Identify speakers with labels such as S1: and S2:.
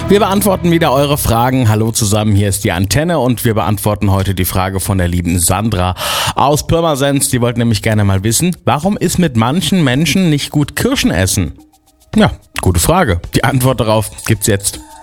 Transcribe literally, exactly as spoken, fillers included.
S1: Wir beantworten wieder eure Fragen. Hallo zusammen, hier ist die Antenne und wir beantworten heute die Frage von der lieben Sandra aus Pirmasens. Die wollte nämlich gerne mal wissen, warum ist mit manchen Menschen nicht gut Kirschen essen? Ja, gute Frage. Die Antwort darauf gibt's jetzt.